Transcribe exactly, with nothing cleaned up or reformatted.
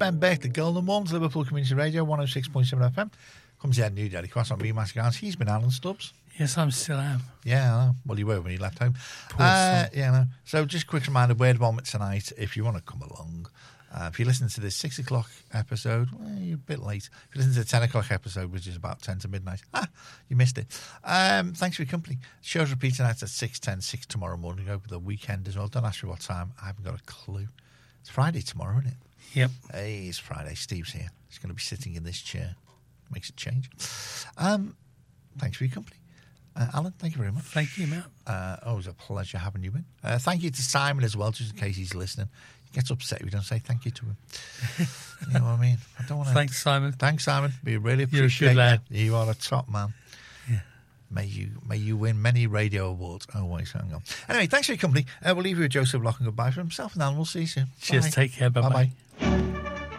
Ben Beck, the Golden Ones, Liverpool Community Radio, one oh six point seven F M. Comes here, New Daily Cross on Remaster Guards. He's been Alan Stubbs. Yes, I'm still am. Yeah, I know. Well, you were when you left home. Poor Uh, soul. yeah, I know. So just a quick reminder, Word Vomit tonight, if you want to come along. Uh, if you listen to this six o'clock episode, well, you're a bit late. If you listen to the ten o'clock episode, which is about ten to midnight, ah, you missed it. Um, thanks for your company. Show's repeating out at six ten, six tomorrow morning over the weekend as well. Don't ask me what time. I haven't got a clue. It's Friday tomorrow, isn't it? Yep. Hey, it's Friday. Steve's here. He's going to be sitting in this chair. Makes a change. Um, thanks for your company. Uh, Alan, thank you very much. Thank you, Matt. Uh, always a pleasure having you in. Uh, thank you to Simon as well, just in case he's listening. He gets upset if we don't say thank you to him. You know what I mean? I don't want to. Thanks, Simon. Thanks, Simon. We really You're a appreciate good lad. you. You are a top man. Yeah. May you may you win many radio awards. Oh, wait, hang on. Anyway, thanks for your company. Uh, we'll leave you with Joseph Lock and goodbye for himself and Alan. We'll see you soon. Cheers. Bye. Take care. Bye-bye. Bye-bye.